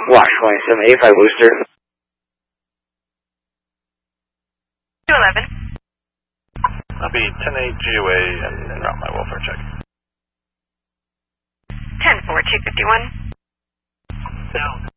Watch 2785 Worcester. 211. I'll be 10-8 GOA and route my welfare check. 10-4, 251. Down.